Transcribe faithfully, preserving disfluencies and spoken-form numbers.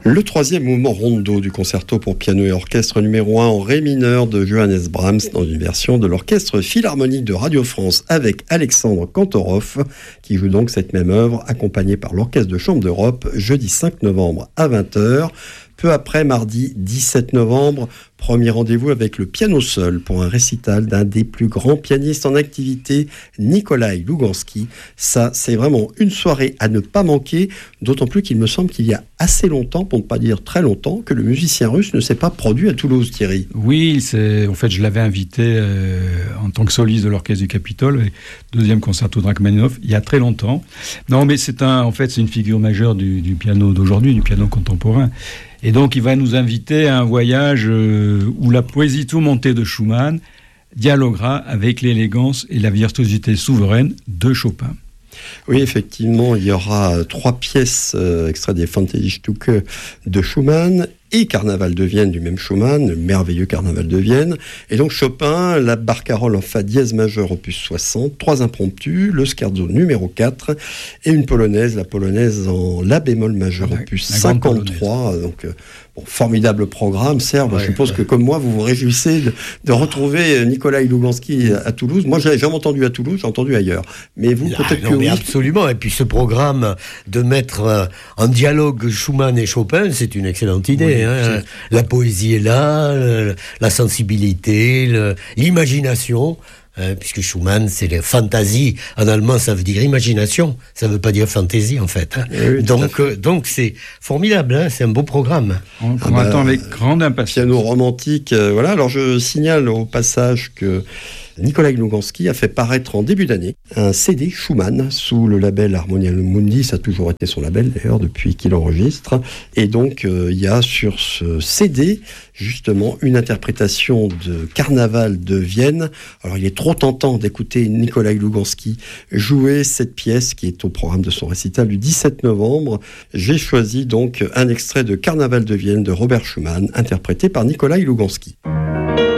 Le troisième mouvement rondo du concerto pour piano et orchestre numéro un en ré mineur de Johannes Brahms dans une version de l'Orchestre Philharmonique de Radio France avec Alexandre Kantorov qui joue donc cette même œuvre accompagné par l'Orchestre de Chambre d'Europe jeudi cinq novembre à vingt heures. Peu après, mardi dix-sept novembre, premier rendez-vous avec le piano seul pour un récital d'un des plus grands pianistes en activité, Nikolai Louganski. Ça, c'est vraiment une soirée à ne pas manquer, d'autant plus qu'il me semble qu'il y a assez longtemps, pour ne pas dire très longtemps, que le musicien russe ne s'est pas produit à Toulouse, Thierry. Oui, c'est, en fait, je l'avais invité euh, en tant que soliste de l'Orchestre du Capitole, deuxième concerto de Rachmaninoff, il y a très longtemps. Non, mais c'est un, en fait, c'est une figure majeure du, du piano d'aujourd'hui, du piano contemporain. Et donc, il va nous inviter à un voyage euh, où la poésie tourmentée de Schumann dialoguera avec l'élégance et la virtuosité souveraine de Chopin. Oui, effectivement, il y aura trois pièces euh, extraites des Fantasie-Stücke de Schumann et Carnaval de Vienne du même Schumann, le merveilleux Carnaval de Vienne. Et donc Chopin, la barcarolle en fa dièse majeur opus soixante, trois impromptus, le scherzo numéro quatre et une polonaise, la polonaise en la bémol majeur la, opus la cinquante-trois. Donc, euh, bon, formidable programme. Serge, ouais, je suppose ouais. que comme moi, vous vous réjouissez de, de retrouver Nikolai Louganski à, à Toulouse. Moi, je l'avais jamais entendu à Toulouse, j'ai entendu ailleurs. Mais vous, ah, peut-être non, que mais oui. Absolument. Et puis ce programme de mettre euh, en dialogue Schumann et Chopin, c'est une excellente idée. Oui, hein. La poésie est là, le, la sensibilité, le, l'imagination. Hein, puisque Schumann, c'est la fantaisie. En allemand, ça veut dire imagination. Ça veut pas dire fantaisie, en fait. Hein. Oui, donc, euh, donc, c'est formidable. Hein, c'est un beau programme. On, on ah attend bah, avec grande impatience. Piano romantique. Euh, voilà. Alors, je signale au passage que Nikolai Louganski a fait paraître en début d'année un C D Schumann sous le label Harmonia Mundi. Ça a toujours été son label, d'ailleurs, depuis qu'il enregistre. Et donc, euh, il y a sur ce C D, justement, une interprétation de Carnaval de Vienne. Alors, il est trop tentant d'écouter Nikolai Louganski jouer cette pièce qui est au programme de son récital du dix-sept novembre. J'ai choisi donc un extrait de Carnaval de Vienne de Robert Schumann, interprété par Nikolai Louganski.